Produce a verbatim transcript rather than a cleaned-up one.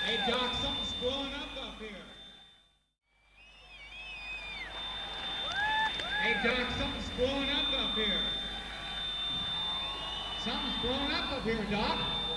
Hey, Doc, something's blowing up up here. Hey, Doc, something's blowing up up here. Something's blowing up up here, Doc.